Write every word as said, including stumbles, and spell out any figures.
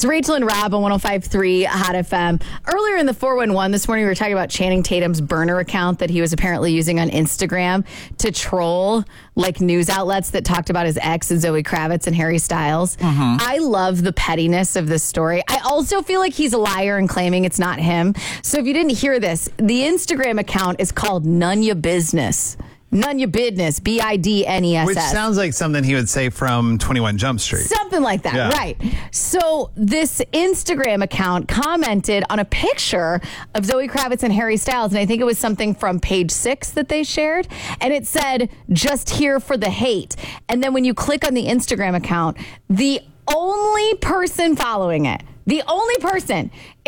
It's Rachel and Rob on one oh five point three Hot F M. Earlier in the four one one this morning, we were talking about Channing Tatum's burner account that he was apparently using on Instagram to troll like news outlets that talked about his ex and Zoe Kravitz and Harry Styles. Mm-hmm. I love the pettiness of this story. I also feel like he's a liar and claiming it's not him. So if you didn't hear this, the Instagram account is called None Ya Business. None your business, B I D N E S S. Which sounds like something he would say from twenty-one Jump Street. Something like that, yeah. Right. So this Instagram account commented on a picture of Zoe Kravitz and Harry Styles, and I think it was something from Page Six that they shared, and it said, just here for the hate. And then when you click on the Instagram account, the only person following it, the only person